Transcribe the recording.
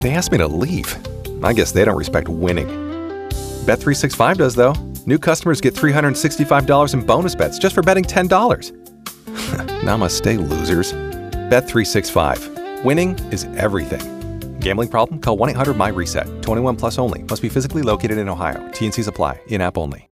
They asked me to leave. I guess they don't respect winning. Bet365 does, though. New customers get $365 in bonus bets just for betting $10. Namaste, losers. Bet365. Winning is everything. Gambling problem? Call 1-800-MY-RESET. 21 plus only. Must be physically located in Ohio. T&Cs apply. In-app only.